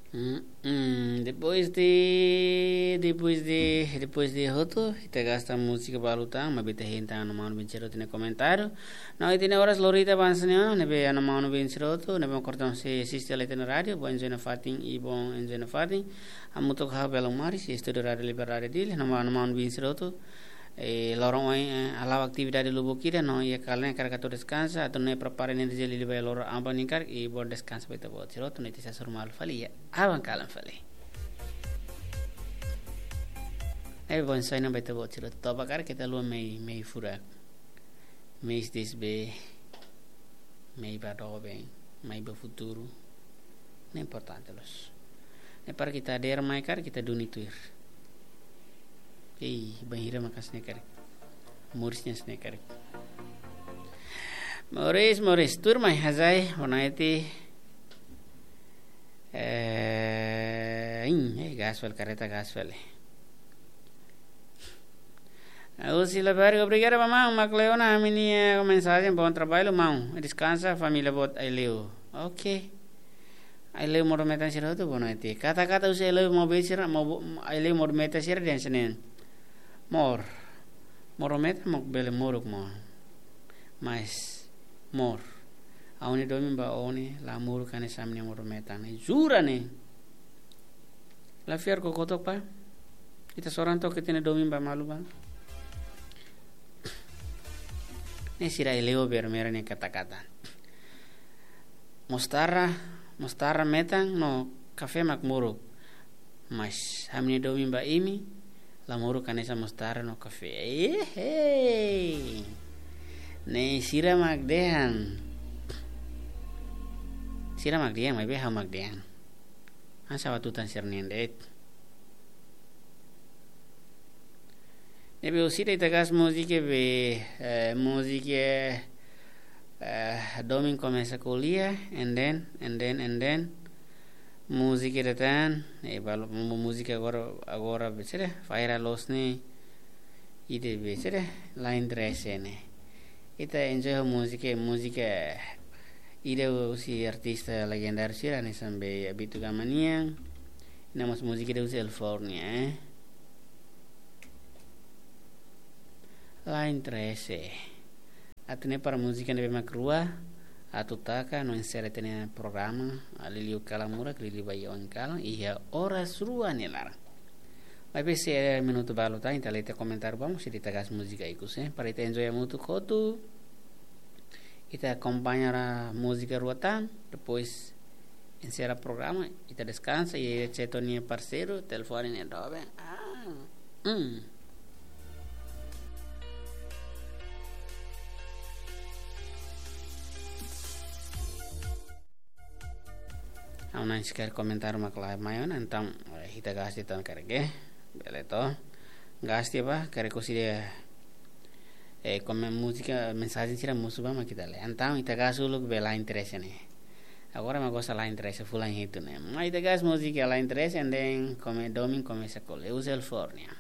Depois de roto, ita gasta música balutang, mabita hinta ano mano bincero tine comentário. Não itine horas lorita bansanya, nebe ano mano bincero, nebe cortão se assiste ali na rádio, bom enjoy na fatin e bom enjoy na fatin. Amuto ka belo mari, se estudo rádio liberário dele, ano mano bincero. Lorong alaw atividade lubo kira no ia kalne kar kato descansa atau ne prepara ne jeli liba loro amba nikar e bor descansa beta bot siro to ne tisa surmal fali ya awan kalan fali bon sai na beta bot siro to bakar kita lu mei furak mei stis be mei bado be mei be futuro ne importante los ne para kita der mai kar kita duni tuir Bahira makas nekar Morisnya snekar Moris tur mai hazai onaiti gaswal carreta gaswal Usi la barriga obrigada mamão Macleona minha mensagem bom trabalho mão descansa família bot aileu ok aileu mormetan sira tu bonaiti kata-kata usi aileu mau besira mau aileu mormeta sira dan senen Moromet mok bele moruk mo mas mor auni domi ba oni la muru kane samne morometan jura ne la fiar ko kotok pa kita soran to ketene domi ba malu ba ne sira eleo ber mera ne kata-kata mostara metang no kafe mak muruk mas hamne domi ba imi Lamuru kanesa mostara no kafe. Ne sira magdehan. Sira magdehan, mai beha magdehan. Asa watutan sirnendet. Nebe usira itagas musike be musike domin começa kuliah and then música datang música agora becere faira losne ide becere line dress ne ita enjoy música ide usi artista legendário sira ne sambe abitu gamaniang namos música de usi California line dress atene para música ne be makrua Atutaka no insere tene programa aliliu kalamura krili bayi onkala iya horas rua nelar. Mas pese minuto balo ta intalete comentar vamos si ditagas música ikuse para ita enjoy muito kotu. Ita acompanhar a música ruatan depois insera programa ita descansa e cetonia parceiro telefone ne dobe. Auna sekali komentar maklai mayon antam hita gasti tan karege beleto gasti apa kare kosi dia komen música mensagem sira musuba makita le antam hita gasuluk bela interesse ne agora ma gosta la interesse fulan hitu ne ma hita gas música la interesse and then come domin come sakole usel fornia